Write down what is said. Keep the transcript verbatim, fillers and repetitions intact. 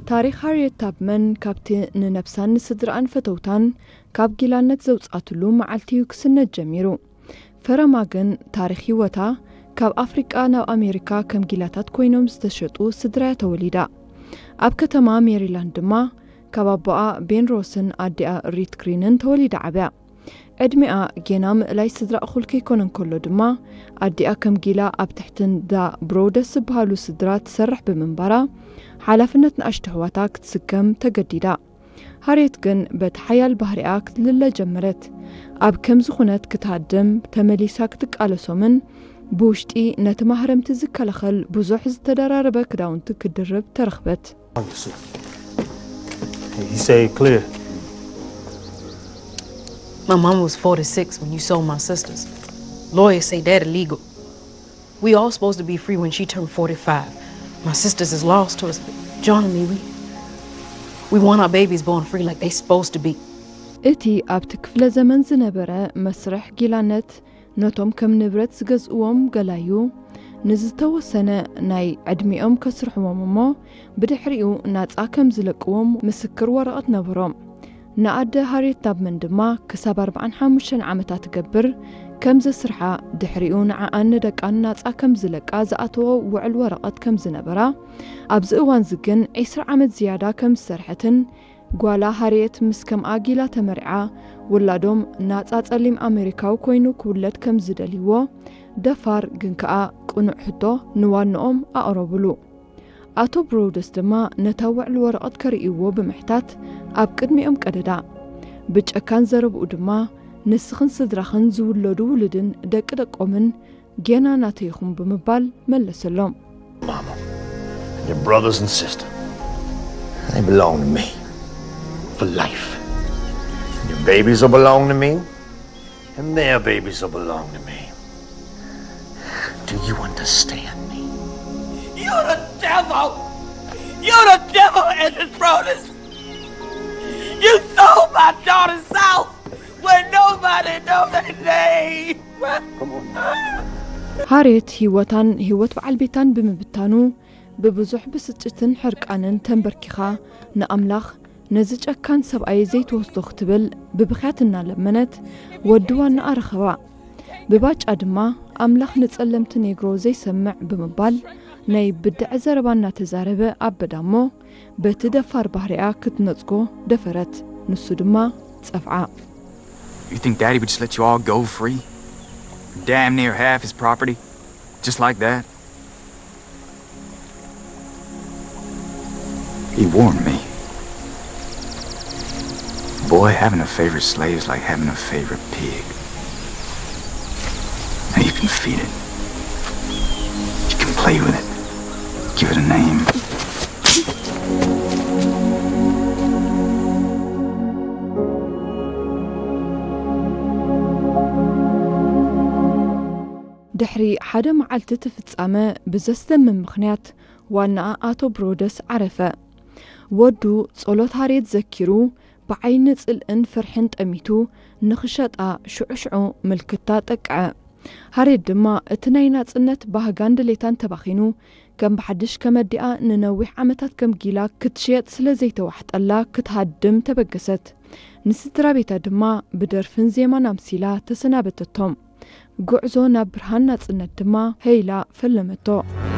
ታሪክ ሃርየት ታብመን ካብቲ ንነብሳን ስድራን ፈተውታን ካብ ጊላነት ዘውጻትሉ መዓልቲዩ ክስነት ጀሚሩ ፈረማ ግን ታሪክ ህይወታ ካብ አፍሪቃ ናብ አሜሪካ ከም ጊላታት ኮይኖም ዝተሸጡ ስድራ ተወሊዳ ኣብ ከተማ ሜሪላንድ ድማ ካብ አባኣ ቤን ሮስን አዲኣ ሪት ግሪንን ተወሊዳ ዓብያ ዕድሚኣ ጌና ምእላይ ስድራ እኹል ከይኮነን ከሎ ድማ አዲኣ ከም ጊላ ኣብ ትሕትን ዳ ብሮደስ ዝበሃሉ ስድራ ትሰርሕ ብምንባራ ሓላፍነት ንኣሽተህዋታ ክትስከም ተገዲዳ ሃርየት ግን በቲ ሓያል ባህሪኣ ክትልለ ጀመረት ኣብ ከምዚ ኹነት ክትሃድም ተመሊሳ ክትቃለሶምን ብውሽጢ ነቲ ማህረምቲ ዝከላኸል ብዙሕ ዝተደራረበ ክዳውንቲ ክድርብ ተረኽበት He say clear. My mom was forty-six when you sold my sisters. Lawyers say that illegal. We all supposed to be free when she turned forty-five. My sisters is lost to us. John and me, we, we want our babies born free like they supposed to be. እቲ ኣብቲ ክፍለ ዘመን ዝነበረ መስርሕ ጊላነት ነቶም ከም ንብረት ዝገዝእዎም ገላዩ ንዝተወሰነ ናይ ዕድሚኦም ከስርሕዎም እሞ ብድሕሪኡ ናጻ ከም ዝለቅዎም ምስክር ወረቐት ነበሮም ንኣደ ሃርየት ታብመን ድማ ክሳብ ኣርባዓን ሓሙሽተን ዓመታት ትገብር ከም ዘስርሓ ድሕሪኡ ንዓኣን ንደቃን ናጻ ከም ዝለቃ ዝኣተዎ ውዕል ወረቐት ከም ዝነበራ ኣብዚ እዋን ዝግን ዒስራ ዓመት ዝያዳ ከም ዝሰርሐትን ጓላ ሃርየት ምስ ከም ኣጊላ ተመሪዓ ውላዶም ናጻ ጸሊም ኣሜሪካዊ ኮይኑ ክውለድ ከም ዝደልይዎ ደፋር ግን ከኣ ቁኑዕ ሕቶ ንዋንኦም ኣቕረብሉ ኣቶ ብሮደስ ድማ ነታ ውዕል ወረቐት ከርእይዎ ብምሕታት ኣብ ቅድሚኦም ቀደዳ ብጨካን ዘረብኡ ድማ ንስኽን ስድራኽን ዝውለዱ ውልድን ደቂ ደቆምን ጌና ናተይኹም ብምባል መለሰሎም Mama, your brothers and sister, they belong to me for life. Your babies will belong to me, and their babies will belong to me. Do you understand me? You're the devil! You're the devil, Edward Brodus! You sold my daughter south when nobody knows their name! Come on. ሃርየት ህይወታን ህይወት በዓል ቤታን ብምብታኑ ብብዙሕ ብስጭትን ሕርቃንን ተንበርኪኻ ንኣምላኽ ነዚ ጨካን ሰብኣይ ዘይተወስዶ ክትብል ብብኽያት እናለመነት ወድዋ እናኣረኸባ ብባጫ ድማ ኣምላኽ ንጸለምቲ ኔግሮ ዘይሰምዕ ብምባል ናይ ብድዕ ዘረባ እናተዛረበ ኣበዳሞ በቲ ደፋር ባህሪኣ ክትነጽጎ ደፈረት ንሱ ድማ ጸፍዓ You think Daddy would just let you all go free? Damn near half his property? Just like that? He warned me. Boy, having a favorite slave is like having a favorite pig. Now you can feed it. You can play with it. Give it a name. ድሕሪ ሓደ መዓልቲ ትፍጻመ ብዘስተምን ምኽንያት ዋና ኣቶ ብሮደስ ዓረፈ ወዱ ጸሎት ሃርየት ዘኪሩ ብዓይኒ ጽልእን ፍርሕን ጠሚቱ ንኽሸጣ ሽዑሽዑ ምልክታ ጠቅዐ ሃርየት ድማ እቲ ናይ ናጽነት ባህጋን ድሌታን ተባኺኑ ከም ብሓድሽ ከመዲኣ ንነዊሕ ዓመታት ከም ጊላ ክትሽየጥ ስለ ዘይተዋሕጠላ ክትሃድም ተበገሰት ንስድራ ቤታ ድማ ብደርፍን ዜማን ኣምሲላ ተሰናበተቶም ጉዕዞ ናብ ብርሃን ናጽነት ድማ ሄይላ ፈለመቶ